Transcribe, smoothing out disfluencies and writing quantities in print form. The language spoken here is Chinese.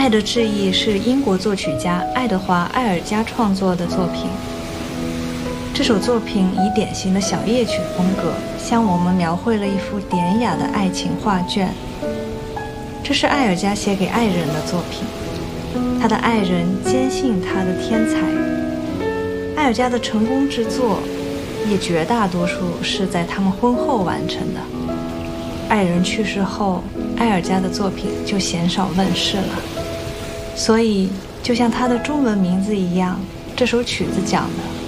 爱的致意是英国作曲家爱德华·艾尔加创作的作品。这首作品以典型的小夜曲风格，向我们描绘了一幅典雅的爱情画卷。这是艾尔加写给爱人的作品，他的爱人坚信他的天才。艾尔加的成功之作，也绝大多数是在他们婚后完成的。爱人去世后，艾尔加的作品就鲜少问世了。所以，就像他的中文名字一样，这首曲子讲的